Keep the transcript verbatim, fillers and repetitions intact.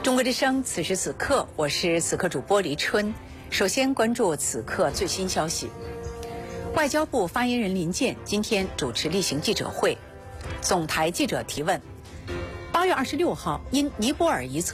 中国之声，此时此刻，我是此刻主播黎春。首先关注此刻最新消息。外交部发言人林健今天主持例行记者会，总台记者提问：八月二十六号，因尼泊尔一侧